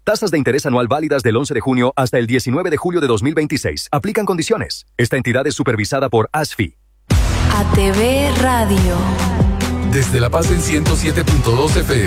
Tasas de interés anual válidas del 11 de junio hasta el 19 de julio de 2026. Aplican condiciones. Esta entidad es supervisada por ASFI. ATV Radio. Desde La Paz en 107.2 FM.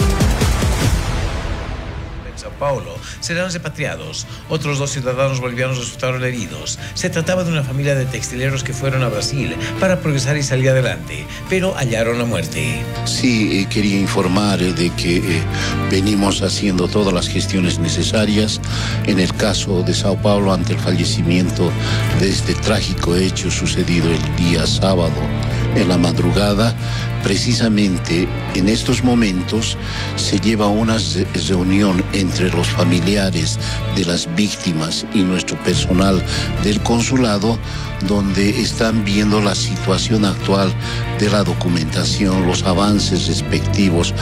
Sao Paulo serán repatriados. Otros 2 ciudadanos bolivianos resultaron heridos. Se trataba de una familia de textileros que fueron a Brasil para progresar y salir adelante, pero hallaron la muerte. Sí, quería informar de que venimos haciendo todas las gestiones necesarias en el caso de Sao Paulo ante el fallecimiento de este trágico hecho sucedido el día sábado en la madrugada. Precisamente en estos momentos se lleva una reunión entre los familiares de las víctimas y nuestro personal del consulado, donde están viendo la situación actual de la documentación, los avances respectivos.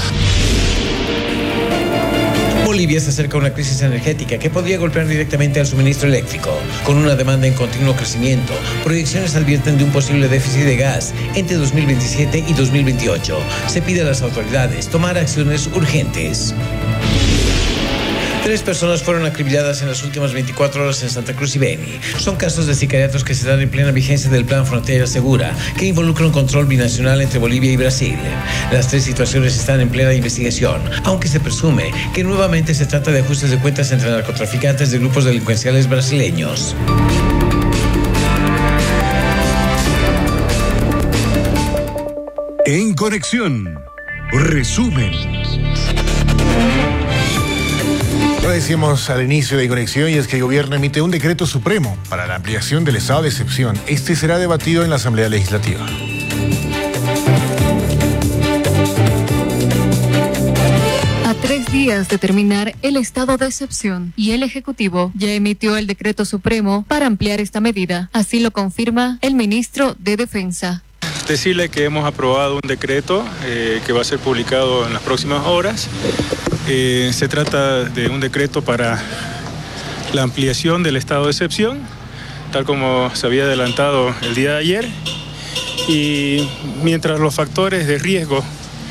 Bolivia se acerca a una crisis energética que podría golpear directamente al suministro eléctrico. Con una demanda en continuo crecimiento, proyecciones advierten de un posible déficit de gas entre 2027 y 2028. Se pide a las autoridades tomar acciones urgentes. 3 personas fueron acribilladas en las últimas 24 horas en Santa Cruz y Beni. Son casos de sicariatos que se dan en plena vigencia del Plan Frontera Segura, que involucra un control binacional entre Bolivia y Brasil. Las 3 situaciones están en plena investigación, aunque se presume que nuevamente se trata de ajustes de cuentas entre narcotraficantes de grupos delincuenciales brasileños. En Conexión, resumen. Lo decíamos al inicio de Conexión, y es que el gobierno emite un decreto supremo para la ampliación del estado de excepción. Este será debatido en la Asamblea Legislativa. A 3 días de terminar el estado de excepción, y el Ejecutivo ya emitió el decreto supremo para ampliar esta medida. Así lo confirma el ministro de Defensa. Decirle que hemos aprobado un decreto que va a ser publicado en las próximas horas. Se trata de un decreto para la ampliación del estado de excepción, tal como se había adelantado el día de ayer. Y mientras los factores de riesgo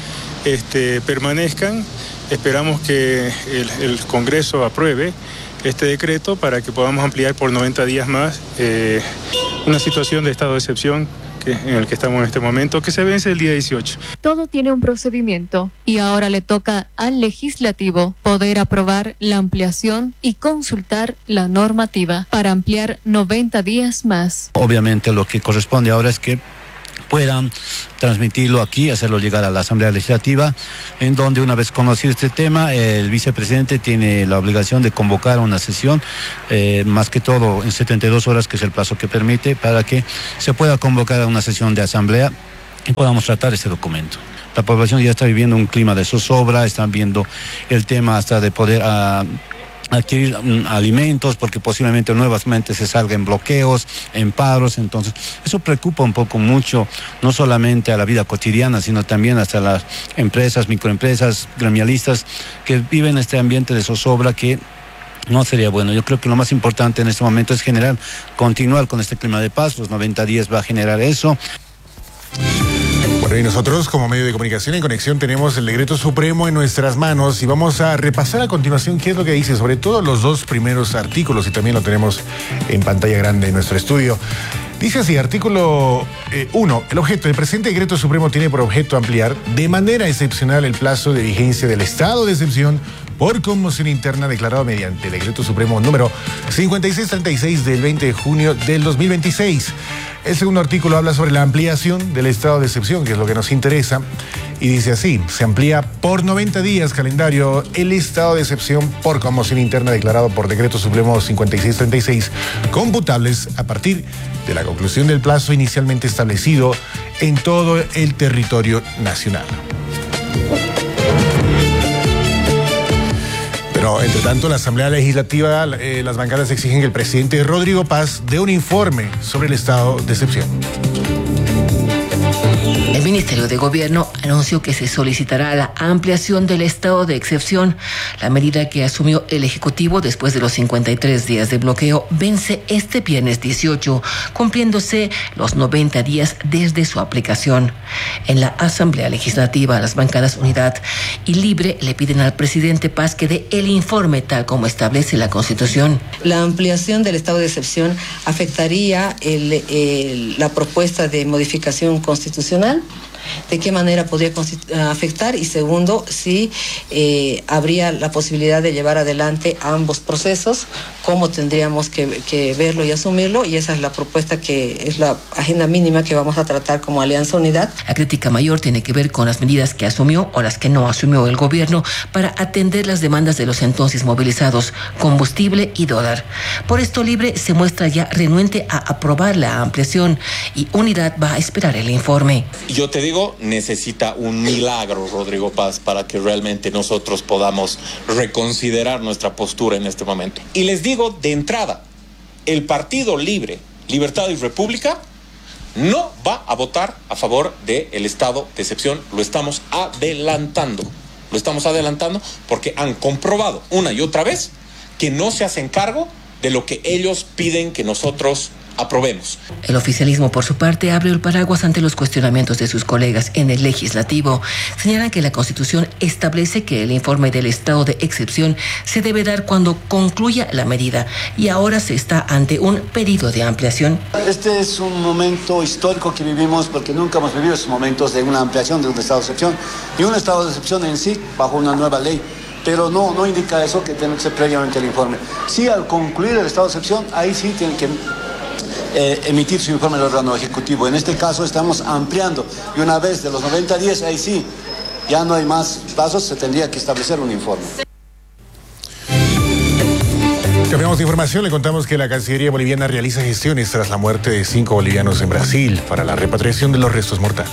permanezcan, esperamos que el Congreso apruebe este decreto para que podamos ampliar por 90 días más una situación de estado de excepción en el que estamos en este momento, que se vence el día 18. Todo tiene un procedimiento y ahora le toca al legislativo poder aprobar la ampliación y consultar la normativa para ampliar 90 días más. Obviamente lo que corresponde ahora es que puedan transmitirlo aquí, hacerlo llegar a la Asamblea Legislativa, en donde una vez conocido este tema, el vicepresidente tiene la obligación de convocar una sesión, más que todo en 72 horas, que es el plazo que permite, para que se pueda convocar a una sesión de asamblea y podamos tratar este documento. La población ya está viviendo un clima de zozobra, están viendo el tema hasta de poder adquirir alimentos, porque posiblemente nuevamente se salgan bloqueos, en paros. Entonces eso preocupa un poco mucho, no solamente a la vida cotidiana, sino también hasta las empresas, microempresas, gremialistas que viven este ambiente de zozobra que no sería bueno. Yo creo que lo más importante en este momento es continuar con este clima de paz. Los 90 días va a generar eso. Bueno, y nosotros como medio de comunicación en Conexión tenemos el decreto supremo en nuestras manos y vamos a repasar a continuación qué es lo que dice, sobre todo los 2 primeros artículos, y también lo tenemos en pantalla grande en nuestro estudio. Dice así, artículo 1. El objeto del presente decreto supremo tiene por objeto ampliar de manera excepcional el plazo de vigencia del estado de excepción por conmoción interna declarado mediante el decreto supremo número 5636 del 20 de junio del 2026. El segundo artículo habla sobre la ampliación del estado de excepción, que es lo que nos interesa, y dice así: se amplía por 90 días calendario el estado de excepción por conmoción interna declarado por decreto supremo 5636, computables a partir de la conclusión del plazo inicialmente establecido en todo el territorio nacional. Pero, entre tanto, la Asamblea Legislativa, las bancadas exigen que el presidente Rodrigo Paz dé un informe sobre el estado de excepción. El Ministerio de Gobierno anunció que se solicitará la ampliación del estado de excepción. La medida que asumió el Ejecutivo después de los 53 días de bloqueo vence este viernes 18, cumpliéndose los 90 días desde su aplicación. En la Asamblea Legislativa, las bancadas Unidad y Libre le piden al presidente Paz que dé el informe tal como establece la Constitución. La ampliación del estado de excepción afectaría la propuesta de modificación constitucional. ¿De qué manera podría afectar? Y segundo, si habría la posibilidad de llevar adelante ambos procesos, cómo tendríamos que verlo y asumirlo, y esa es la propuesta que es la agenda mínima que vamos a tratar como Alianza Unidad. La crítica mayor tiene que ver con las medidas que asumió o las que no asumió el gobierno para atender las demandas de los entonces movilizados, combustible y dólar. Por esto Libre se muestra ya renuente a aprobar la ampliación y Unidad va a esperar el informe. Yo te digo, necesita un milagro, Rodrigo Paz, para que realmente nosotros podamos reconsiderar nuestra postura en este momento. Y les digo de entrada, el Partido Libre, Libertad y República no va a votar a favor del estado de excepción. Lo estamos adelantando. Lo estamos adelantando porque han comprobado una y otra vez que no se hacen cargo de lo que ellos piden que nosotros aprobemos. El oficialismo, por su parte, abrió el paraguas ante los cuestionamientos de sus colegas en el legislativo. Señalan que la Constitución establece que el informe del estado de excepción se debe dar cuando concluya la medida y ahora se está ante un pedido de ampliación. Este es un momento histórico que vivimos porque nunca hemos vivido esos momentos de una ampliación de un estado de excepción y un estado de excepción en sí bajo una nueva ley. Pero no indica eso que tiene que ser previamente el informe. Sí, al concluir el estado de excepción, ahí sí tienen que emitir su informe el órgano ejecutivo. En este caso estamos ampliando y una vez de los 90 días, ahí sí, ya no hay más plazos, se tendría que establecer un informe. Cambiamos de información, le contamos que la Cancillería boliviana realiza gestiones tras la muerte de 5 bolivianos en Brasil para la repatriación de los restos mortales.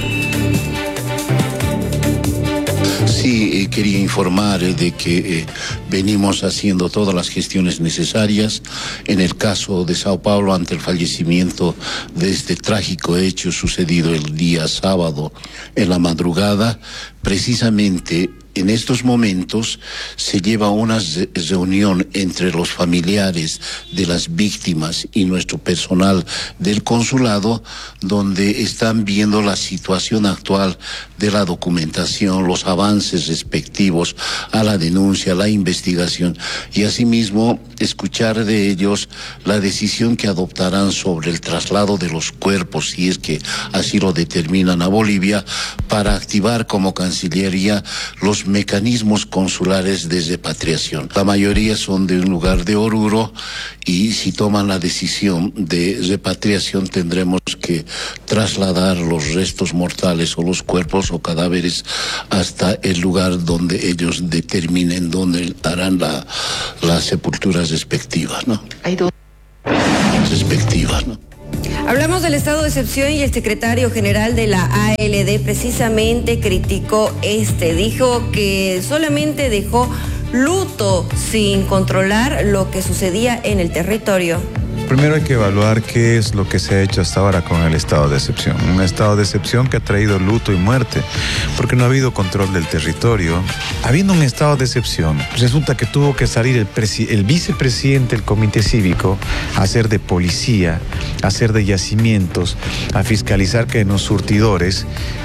Sí, quería informar de que venimos haciendo todas las gestiones necesarias en el caso de Sao Paulo ante el fallecimiento de este trágico hecho sucedido el día sábado en la madrugada. Precisamente en estos momentos se lleva una reunión entre los familiares de las víctimas y nuestro personal del consulado, donde están viendo la situación actual de la documentación, los avances respectivos a la denuncia, la investigación y asimismo escuchar de ellos la decisión que adoptarán sobre el traslado de los cuerpos, si es que así lo determinan, a Bolivia, para activar como Cancillería los mecanismos consulares de repatriación. La mayoría son de un lugar de Oruro y si toman la decisión de repatriación tendremos que trasladar los restos mortales o los cuerpos o cadáveres hasta el lugar donde ellos determinen dónde harán las sepulturas respectivas, ¿no? Hay dos. Respectivas, ¿no? Hablamos del estado de excepción y el secretario general de la ALD precisamente criticó dijo que solamente dejó luto sin controlar lo que sucedía en el territorio. Primero hay que evaluar qué es lo que se ha hecho hasta ahora con el estado de excepción. Un estado de excepción que ha traído luto y muerte, porque no ha habido control del territorio. Habiendo un estado de excepción, resulta que tuvo que salir el vicepresidente del comité cívico a hacer de policía, a hacer de yacimientos, a fiscalizar que en los surtidores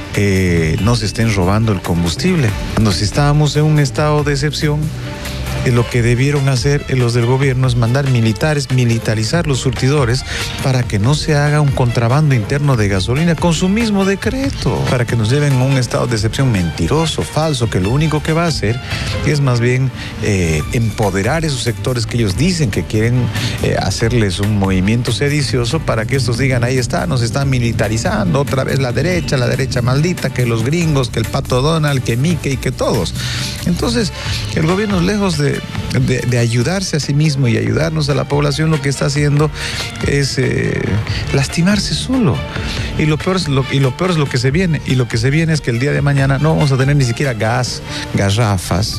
no se estén robando el combustible. Cuando si estábamos en un estado de excepción, lo que debieron hacer los del gobierno es mandar militares, militarizar los surtidores para que no se haga un contrabando interno de gasolina con su mismo decreto, para que nos lleven a un estado de excepción mentiroso, falso, que lo único que va a hacer es más bien empoderar esos sectores que ellos dicen que quieren hacerles un movimiento sedicioso para que estos digan, ahí está, nos están militarizando otra vez la derecha maldita, que los gringos, que el Pato Donald, que Mickey, que todos. Entonces, el gobierno, lejos de ayudarse a sí mismo y ayudarnos a la población, lo que está haciendo es lastimarse solo. Y lo peor es lo que se viene. Y lo que se viene es que el día de mañana no vamos a tener ni siquiera garrafas.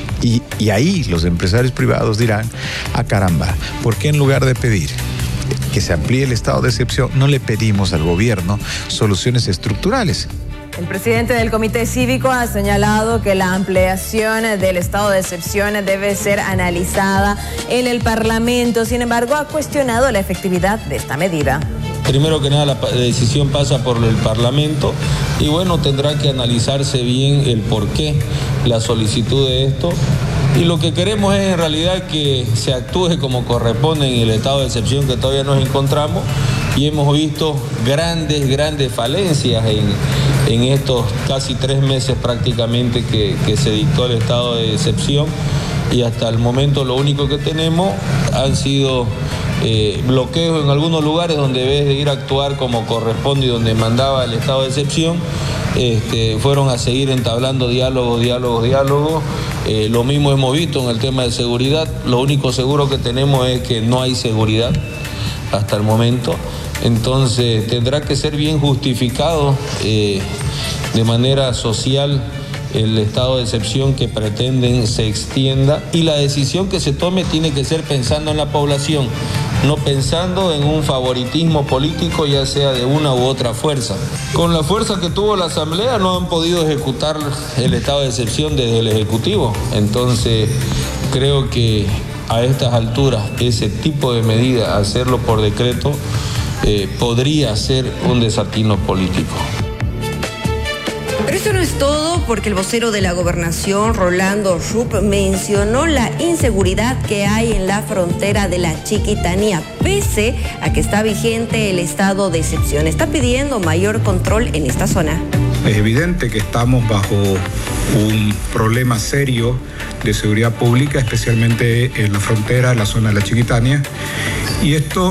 Y ahí los empresarios privados dirán, caramba, ¿por qué en lugar de pedir que se amplíe el estado de excepción, no le pedimos al gobierno soluciones estructurales. El presidente del Comité Cívico ha señalado que la ampliación del estado de excepción debe ser analizada en el Parlamento. Sin embargo, ha cuestionado la efectividad de esta medida. Primero que nada, la decisión pasa por el Parlamento y bueno, tendrá que analizarse bien el porqué, la solicitud de esto. Y lo que queremos es en realidad que se actúe como corresponde en el estado de excepción que todavía nos encontramos y hemos visto grandes falencias en estos casi 3 meses prácticamente que se dictó el estado de excepción y hasta el momento lo único que tenemos han sido bloqueos en algunos lugares donde en vez de ir a actuar como corresponde y donde mandaba el estado de excepción, fueron a seguir entablando diálogos. Lo mismo hemos visto en el tema de seguridad. Lo único seguro que tenemos es que no hay seguridad hasta el momento. Entonces tendrá que ser bien justificado de manera social el estado de excepción que pretenden se extienda y la decisión que se tome tiene que ser pensando en la población, no pensando en un favoritismo político, ya sea de una u otra fuerza. Con la fuerza que tuvo la Asamblea no han podido ejecutar el estado de excepción desde el Ejecutivo. Entonces creo que a estas alturas ese tipo de medida, hacerlo por decreto, podría ser un desatino político. Pero eso no es todo, porque el vocero de la Gobernación, Rolando Rupp, mencionó la inseguridad que hay en la frontera de la Chiquitanía, pese a que está vigente el estado de excepción. Está pidiendo mayor control en esta zona. Es evidente que estamos bajo un problema serio de seguridad pública, especialmente en la frontera, en la zona de la Chiquitania, y esto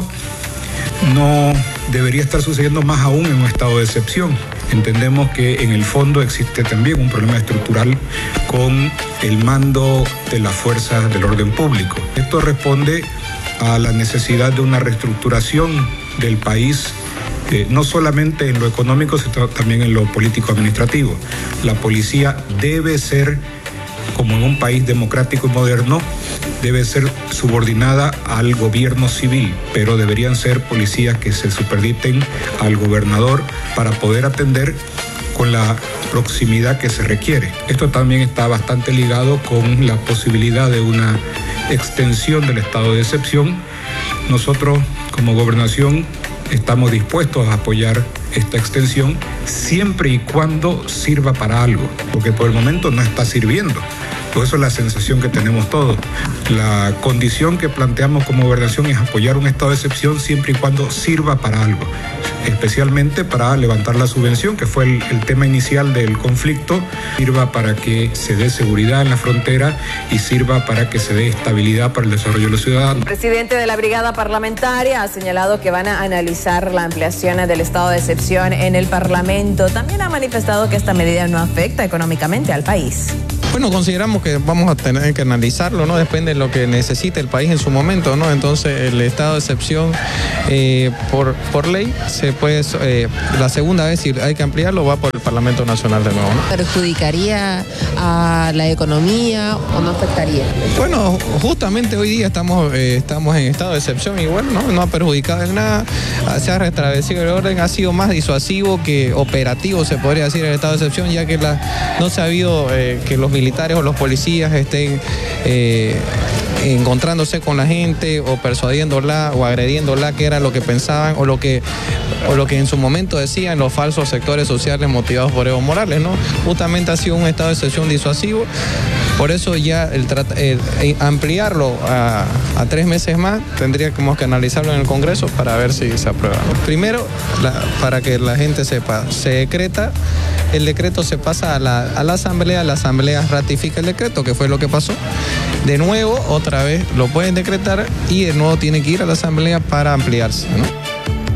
no debería estar sucediendo más aún en un estado de excepción. Entendemos que en el fondo existe también un problema estructural con el mando de las fuerzas del orden público. Esto responde a la necesidad de una reestructuración del país, no solamente en lo económico, sino también en lo político-administrativo. La policía debe ser, como en un país democrático y moderno, debe ser subordinada al gobierno civil, pero deberían ser policías que se superditen al gobernador para poder atender con la proximidad que se requiere. Esto también está bastante ligado con la posibilidad de una extensión del estado de excepción. Nosotros, como gobernación, estamos dispuestos a apoyar esta extensión siempre y cuando sirva para algo, porque por el momento no está sirviendo. Por eso es la sensación que tenemos todos. La condición que planteamos como gobernación es apoyar un estado de excepción siempre y cuando sirva para algo, especialmente para levantar la subvención, que fue el tema inicial del conflicto, sirva para que se dé seguridad en la frontera y sirva para que se dé estabilidad para el desarrollo de los ciudadanos. El presidente de la brigada parlamentaria ha señalado que van a analizar la ampliación del estado de excepción en el Parlamento. También ha manifestado que esta medida no afecta económicamente al país. Bueno, consideramos que vamos a tener que analizarlo, ¿no? Depende de lo que necesite el país en su momento, ¿no? Entonces, el estado de excepción, por ley, se puede, la segunda vez, si hay que ampliarlo, va por el Parlamento Nacional de nuevo, ¿no? ¿Perjudicaría a la economía o no afectaría? Bueno, justamente hoy día estamos en estado de excepción igual, ¿no? No ha perjudicado en nada, se ha restablecido el orden, ha sido más disuasivo que operativo, se podría decir, el estado de excepción, ya que no se ha habido que los militares o los policías estén encontrándose con la gente o persuadiéndola o agrediéndola, que era lo que pensaban o lo que en su momento decían los falsos sectores sociales motivados por Evo Morales, ¿no? Justamente ha sido un estado de excepción disuasivo. Por eso ya ampliarlo a 3 meses más, tendríamos que analizarlo en el Congreso para ver si se aprueba. Primero, para que la gente sepa, se decreta, el decreto se pasa a la Asamblea ratifica el decreto, que fue lo que pasó. De nuevo, otra vez lo pueden decretar y de nuevo tiene que ir a la Asamblea para ampliarse, ¿no?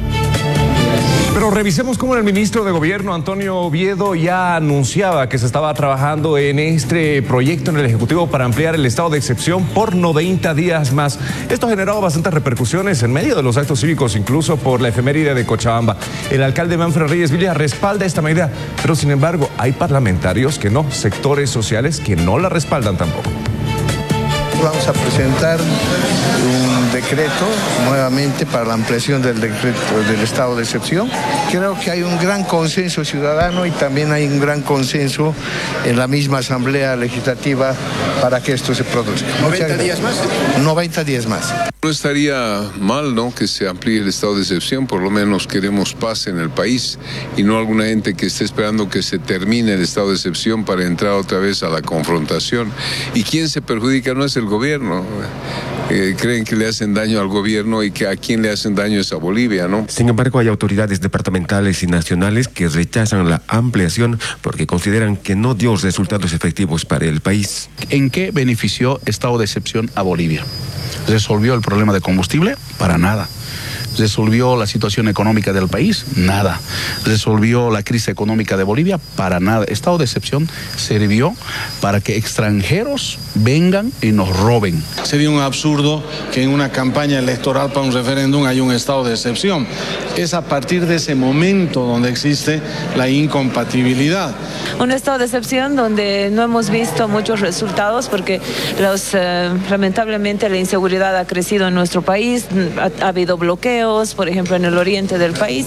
Pero revisemos cómo el ministro de Gobierno, Antonio Oviedo, ya anunciaba que se estaba trabajando en este proyecto en el Ejecutivo para ampliar el estado de excepción por 90 días más. Esto ha generado bastantes repercusiones en medio de los actos cívicos, incluso por la efeméride de Cochabamba. El alcalde Manfred Reyes Villa respalda esta medida, pero sin embargo hay parlamentarios que no, sectores sociales que no la respaldan tampoco. vamos a presentar un decreto nuevamente para la ampliación del decreto del estado de excepción. Creo que hay un gran consenso ciudadano y también hay un gran consenso en la misma Asamblea Legislativa para que esto se produzca. 90 días más. 90 días más. No estaría mal, ¿no?, que se amplíe el estado de excepción. Por lo menos queremos paz en el país y no alguna gente que esté esperando que se termine el estado de excepción para entrar otra vez a la confrontación. ¿Y quién se perjudica? No es el gobierno. Creen que le hacen daño al gobierno y que a quién le hacen daño es a Bolivia, ¿no? Sin embargo, hay autoridades departamentales y nacionales que rechazan la ampliación porque consideran que no dio resultados efectivos para el país. ¿En qué benefició estado de excepción a Bolivia? ¿Resolvió el problema de combustible? Para nada. ¿Resolvió la situación económica del país? Nada. ¿Resolvió la crisis económica de Bolivia? Para nada. Estado de excepción sirvió para que extranjeros vengan y nos roben. Sería un absurdo que en una campaña electoral para un referéndum haya un estado de excepción. Es a partir de ese momento donde existe la incompatibilidad. Un estado de excepción donde no hemos visto muchos resultados porque lamentablemente la inseguridad ha crecido en nuestro país, ha habido bloqueos, por ejemplo, en el oriente del país.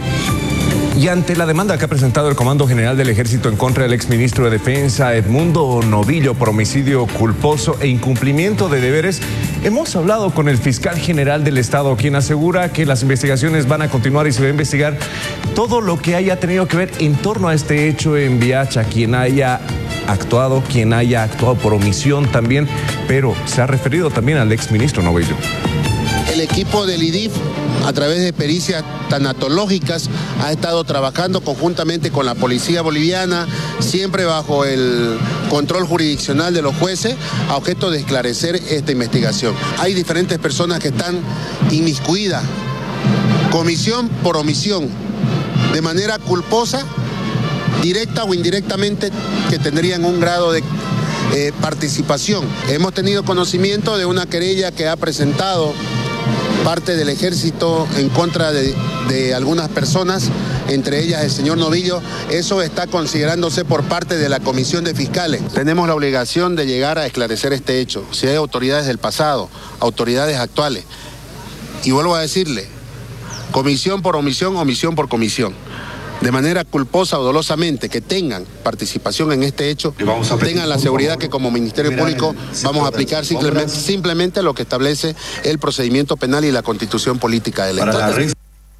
Y ante la demanda que ha presentado el Comando General del Ejército en contra del exministro de Defensa, Edmundo Novillo, por homicidio culposo e incumplimiento de deberes, hemos hablado con el fiscal general del Estado, quien asegura que las investigaciones van a continuar y se va a investigar todo lo que haya tenido que ver en torno a este hecho en Viacha, quien haya actuado por omisión también, pero se ha referido también al exministro Novillo. El equipo del IDIF, a través de pericias tanatológicas, ha estado trabajando conjuntamente con la policía boliviana, siempre bajo el control jurisdiccional de los jueces, a objeto de esclarecer esta investigación. Hay diferentes personas que están inmiscuidas, comisión por omisión, de manera culposa, directa o indirectamente, que tendrían un grado de participación. Hemos tenido conocimiento de una querella que ha presentado parte del ejército en contra de algunas personas, entre ellas el señor Novillo. Eso está considerándose por parte de la Comisión de Fiscales. Tenemos la obligación de llegar a esclarecer este hecho. Si hay autoridades del pasado, autoridades actuales. Y vuelvo a decirle, comisión por omisión, omisión por comisión. De manera culposa o dolosamente, que tengan participación en este hecho, tengan la seguridad que como Ministerio Público vamos a aplicar simplemente lo que establece el procedimiento penal y la Constitución Política Electoral.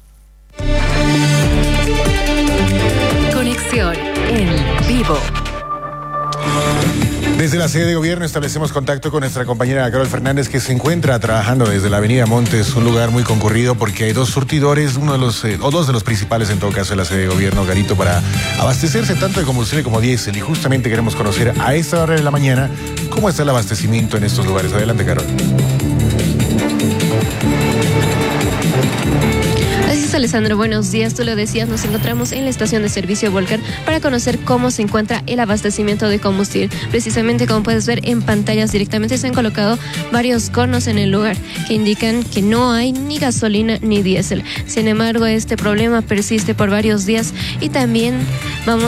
Conexión en vivo. Desde la sede de gobierno establecemos contacto con nuestra compañera Carol Fernández, que se encuentra trabajando desde la avenida Montes, un lugar muy concurrido porque hay dos surtidores, dos de los principales en todo caso de la sede de gobierno, Garito, para abastecerse tanto de combustible como diésel. Y justamente queremos conocer a esta hora de la mañana cómo está el abastecimiento en estos lugares. Adelante, Carol. Así es, Alessandro, buenos días. Tú lo decías, nos encontramos en la estación de servicio Volcar para conocer cómo se encuentra el abastecimiento de combustible. Precisamente, como puedes ver en pantallas directamente, se han colocado varios conos en el lugar que indican que no hay ni gasolina ni diésel. Sin embargo, este problema persiste por varios días y también vamos